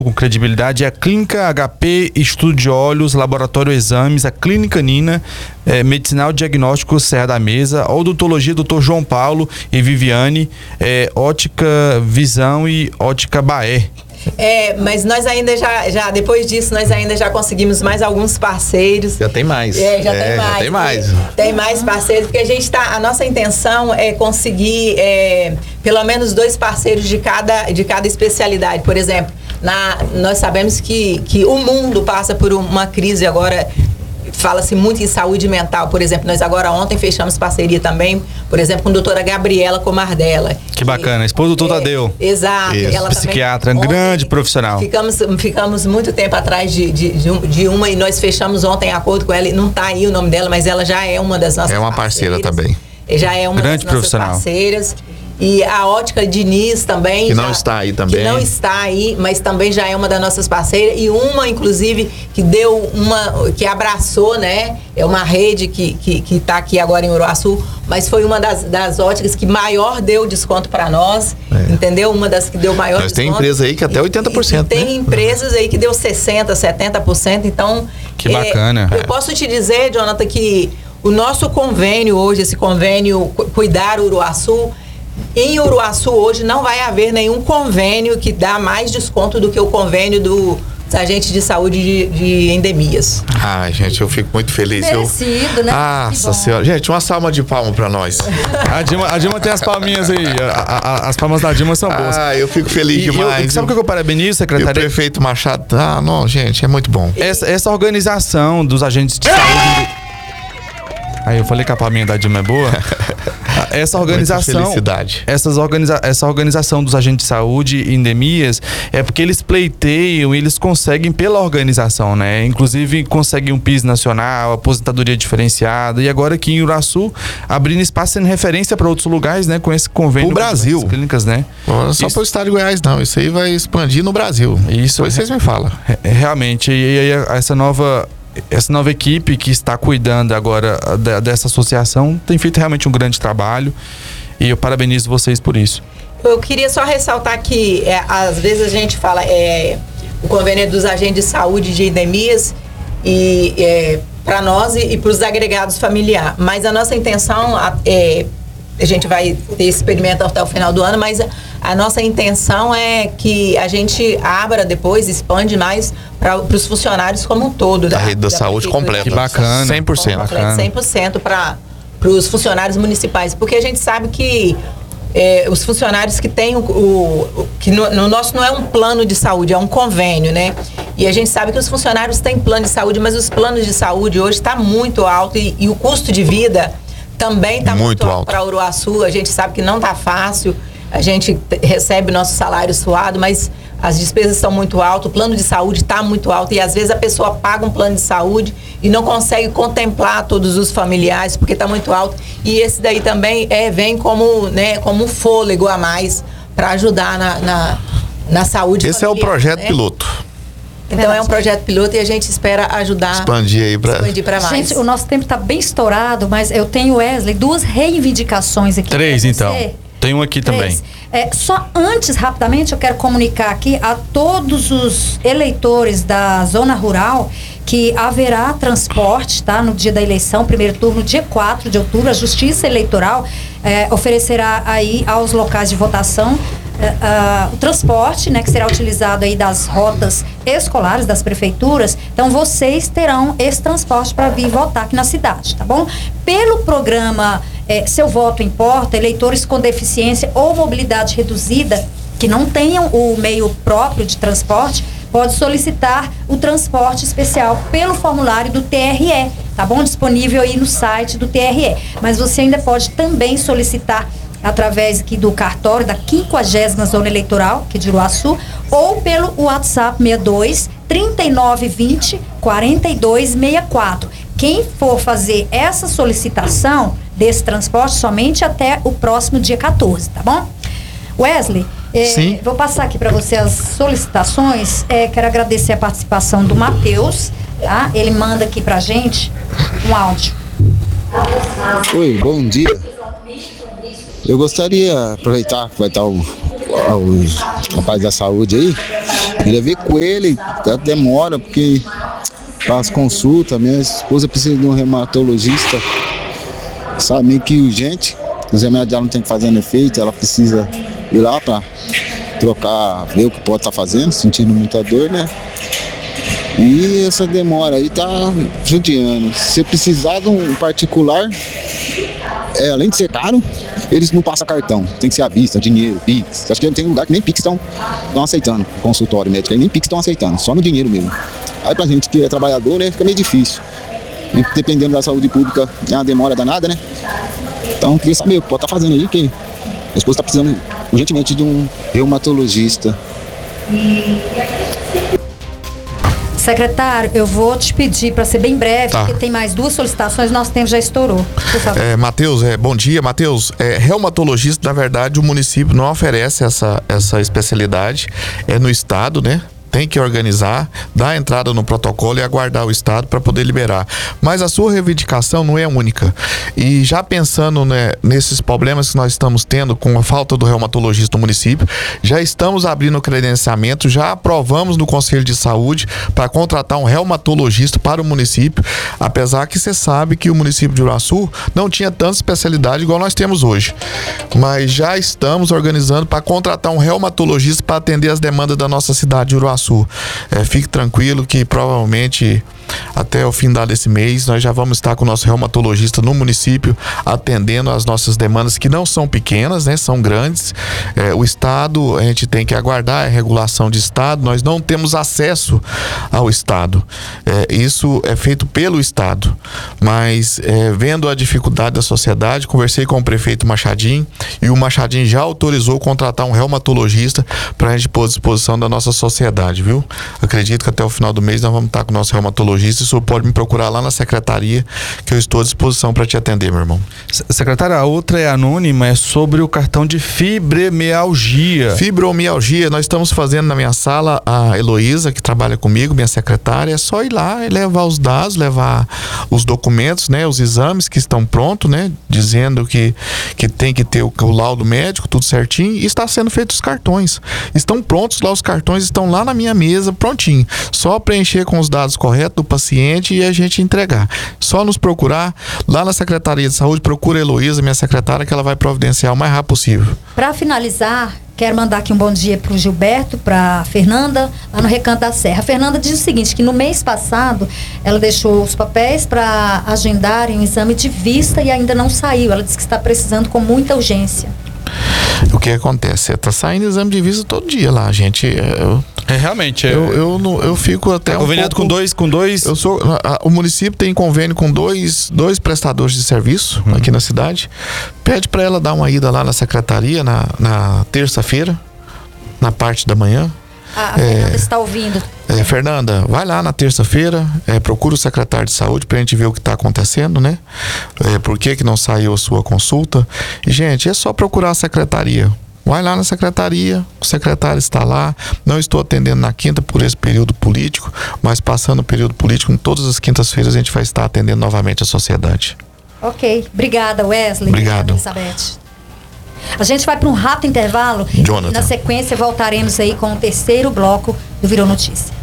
com credibilidade é a Clínica HP, Estudo de Olhos, Laboratório Exames, a Clínica Nina, Medicinal Diagnóstico Serra da Mesa, Odontologia Dr. João Paulo e Viviane, Ótica Visão e Ótica Baé. Mas nós ainda já depois disso, nós ainda já conseguimos mais alguns parceiros. Já tem mais. Já tem mais. Tem mais parceiros, porque a nossa intenção é conseguir pelo menos 2 parceiros de cada especialidade. Por exemplo, nós sabemos que o mundo passa por uma crise agora. Fala-se muito em saúde mental, por exemplo. Nós agora ontem fechamos parceria também, por exemplo, com a doutora Gabriela Comardella. Que bacana, esposa do doutor Tadeu. Exato. Ela psiquiatra, também, grande profissional. Ficamos muito tempo atrás de uma e nós fechamos ontem acordo com ela. E não está aí o nome dela, mas ela já é uma das nossas parceira também. Já é uma grande das nossas parceiras. E a Ótica Diniz também. Que não está aí também. Que não está aí, mas também já é uma das nossas parceiras. E uma, inclusive, que abraçou, né? É uma rede que está aqui agora em Uruaçu, mas foi uma das óticas que maior deu desconto para nós. Entendeu? Uma das que deu maior desconto. Tem empresa aí que até 80%. Tem empresas aí que deu 60%, 70%. Então. Que bacana. Eu posso te dizer, Jonathan, que o nosso convênio hoje, esse convênio Cuidar Uruaçu, em Uruaçu hoje não vai haver nenhum convênio que dá mais desconto do que o convênio dos agentes de saúde de endemias. Ai, gente, eu fico muito feliz. Merecido, né? Nossa senhora. Gente, uma salva de palma pra nós. A Dilma tem as palminhas aí. As palmas da Dilma são boas. Eu fico feliz demais. Sabe o que eu parabenizo, secretário? E o prefeito Machado. Não, gente, é muito bom. Essa organização dos agentes de saúde... Aí eu falei que a palminha da Dilma é boa. Essa organização, felicidade. Essa organização dos agentes de saúde e endemias é porque eles pleiteiam e eles conseguem pela organização, né? Inclusive conseguem um PIS nacional, aposentadoria diferenciada, e agora aqui em Uruaçu abrindo espaço sendo referência para outros lugares, né? Com esse convênio. O Brasil. Clínicas, né? Só para o estado de Goiás não, isso aí vai expandir no Brasil. Isso. Depois vocês me falam. Realmente, e aí essa nova equipe que está cuidando agora dessa associação tem feito realmente um grande trabalho e eu parabenizo vocês por isso. Eu queria só ressaltar que às vezes a gente fala o convênio dos agentes de saúde de endemias e para nós e para os agregados familiares, mas a nossa intenção a gente vai ter esse experimento até o final do ano, mas a nossa intenção é que a gente abra depois, expande mais para os funcionários como um todo. Da rede da saúde completa. Que bacana. 100%. 100% para os funcionários municipais, porque a gente sabe que os funcionários que têm que no nosso não é um plano de saúde, é um convênio, né? E a gente sabe que os funcionários têm plano de saúde, mas os planos de saúde hoje está muito alto e o custo de vida também está muito alto para Uruaçu. A gente sabe que não está fácil, a gente recebe nosso salário suado, mas as despesas estão muito altas, o plano de saúde está muito alto e às vezes a pessoa paga um plano de saúde e não consegue contemplar todos os familiares porque está muito alto. E esse daí também vem como um fôlego a mais para ajudar na saúde Esse familiar, é o projeto piloto. Então é um projeto piloto e a gente espera ajudar. Expandir para mais. Gente, o nosso tempo está bem estourado, mas eu tenho, Wesley, 2 reivindicações aqui. 3 então. Tem um aqui 3. também. Só antes, rapidamente, eu quero comunicar aqui a todos os eleitores da zona rural que haverá transporte, tá? No dia da eleição, primeiro turno, dia 4 de outubro, a Justiça Eleitoral oferecerá aí aos locais de votação o transporte, né, que será utilizado aí das rotas escolares das prefeituras. Então vocês terão esse transporte para vir votar aqui na cidade, tá bom? Pelo programa Seu Voto Importa, eleitores com deficiência ou mobilidade reduzida que não tenham o meio próprio de transporte, pode solicitar o transporte especial pelo formulário do TRE, tá bom? Disponível aí no site do TRE. Mas você ainda pode também solicitar através aqui do cartório da 50ª Zona Eleitoral, que é de Uruaçu, ou pelo WhatsApp 62 3920 4264. Quem for fazer essa solicitação desse transporte somente até o próximo dia 14, tá bom? Wesley, vou passar aqui para você as solicitações. Quero agradecer a participação do Matheus, tá? Ele manda aqui pra gente um áudio. Oi, bom dia. Eu gostaria de aproveitar que vai estar o o rapaz da saúde aí, queria ver com ele, tá, demora, porque faz consulta, minha esposa precisa de um reumatologista, sabe, meio que urgente, os remédios dela não tem que fazer efeito, ela precisa ir lá pra trocar, ver o que pode estar fazendo, sentindo muita dor, né? E essa demora aí tá judiando. Se você precisar de um particular, além de ser caro, eles não passam cartão. Tem que ser à vista, dinheiro, Pix. Acho que tem lugar que nem Pix estão aceitando, consultório médico, nem Pix estão aceitando, só no dinheiro mesmo. Aí pra gente que é trabalhador, né, fica meio difícil. E dependendo da saúde pública, é uma demora danada, né? Então, queria saber o que pode estar fazendo aí, que a esposa está precisando urgentemente de um reumatologista. Secretário, eu vou te pedir para ser bem breve, porque tem mais 2 solicitações, nosso tempo já estourou. Por favor. Matheus, bom dia, Matheus. Reumatologista, na verdade, o município não oferece essa especialidade, é no estado, né? Tem que organizar, dar a entrada no protocolo e aguardar o Estado para poder liberar. Mas a sua reivindicação não é única. E já pensando, né, nesses problemas que nós estamos tendo com a falta do reumatologista no município, já estamos abrindo o credenciamento, já aprovamos no Conselho de Saúde para contratar um reumatologista para o município, apesar que você sabe que o município de Uruaçu não tinha tanta especialidade igual nós temos hoje. Mas já estamos organizando para contratar um reumatologista para atender as demandas da nossa cidade de Uruaçu. Fique tranquilo que provavelmente até o fim desse mês nós já vamos estar com o nosso reumatologista no município atendendo as nossas demandas, que não são pequenas, né? São grandes. O Estado, a gente tem que aguardar a regulação de Estado, nós não temos acesso ao Estado. Isso é feito pelo Estado, mas vendo a dificuldade da sociedade, conversei com o prefeito Machadinho e o Machadinho já autorizou contratar um reumatologista para a gente pôr à disposição da nossa sociedade, viu? Acredito que até o final do mês nós vamos estar com o nosso reumatologista. O senhor pode me procurar lá na secretaria, que eu estou à disposição para te atender, meu irmão. Secretário, a outra é anônima, é sobre o cartão de fibromialgia. Fibromialgia, nós estamos fazendo na minha sala, a Heloísa, que trabalha comigo, minha secretária, é só ir lá e levar os dados, levar os documentos, né, os exames que estão prontos, né, dizendo que tem que ter o laudo médico, tudo certinho, e está sendo feitos os cartões. Estão prontos lá, os cartões estão lá na minha mesa, prontinho. Só preencher com os dados corretos do paciente e a gente entregar. Só nos procurar lá na Secretaria de Saúde, procura a Heloísa, minha secretária, que ela vai providenciar o mais rápido possível. Para finalizar, quero mandar aqui um bom dia para o Gilberto, para Fernanda, lá no Recanto da Serra. A Fernanda diz o seguinte, que no mês passado ela deixou os papéis para agendarem um exame de vista e ainda não saiu. Ela disse que está precisando com muita urgência. O que acontece? Tá saindo exame de vista todo dia lá, gente. Realmente. Eu fico até conveniado com dois. O município tem convênio com dois prestadores de serviço aqui na cidade. Pede para ela dar uma ida lá na secretaria na terça-feira, na parte da manhã. A Fernanda está ouvindo. Fernanda, vai lá na terça-feira, procura o secretário de saúde pra gente ver o que está acontecendo, né? Por que não saiu a sua consulta? E, gente, é só procurar a secretaria. Vai lá na secretaria, o secretário está lá. Não estou atendendo na quinta por esse período político, mas passando o período político, em todas as quintas-feiras a gente vai estar atendendo novamente a sociedade. Ok. Obrigada, Wesley. Obrigado. Elizabeth. A gente vai para um rápido intervalo. Jonathan. Na sequência voltaremos aí com o terceiro bloco do Virou Notícia.